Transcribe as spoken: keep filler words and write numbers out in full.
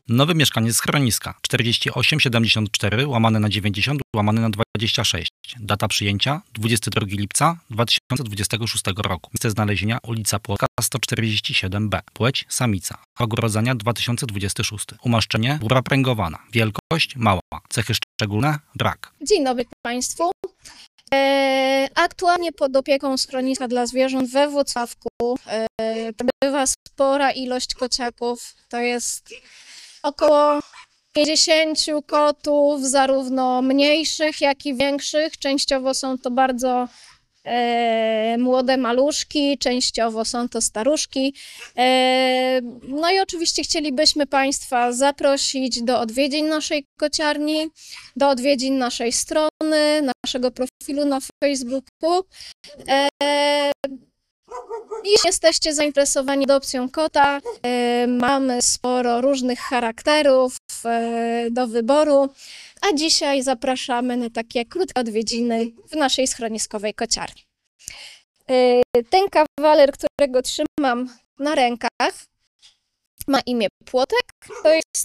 Nowy mieszkaniec schroniska czterdzieści osiem siedemdziesiąt cztery łamane na dziewięćdziesiąt łamane na dwadzieścia sześć. Data przyjęcia dwudziestego drugiego lipca dwa tysiące dwudziestego szóstego roku. Miejsce znalezienia ulica Płocka sto czterdzieści siedem B. Płeć samica. Rok urodzenia dwa tysiące dwudziesty szósty. Umaszczenie góra pręgowana. Wielkość mała. Cechy szczególne brak. Dzień dobry Państwu. E, aktualnie pod opieką schroniska dla zwierząt we Włocławku e, przebywa spora ilość kociaków. To jest około pięćdziesięciu kotów, zarówno mniejszych, jak i większych. Częściowo są to bardzo e, młode maluszki, częściowo są to staruszki. E, no i oczywiście chcielibyśmy Państwa zaprosić do odwiedzin naszej kociarni, do odwiedzin naszej strony, naszego profilu na Facebooku. E, Jeśli jesteście zainteresowani adopcją kota, e, mamy sporo różnych charakterów e, do wyboru, a dzisiaj zapraszamy na takie krótkie odwiedziny w naszej schroniskowej kociarni. E, ten kawaler, którego trzymam na rękach, ma imię Płotek. To jest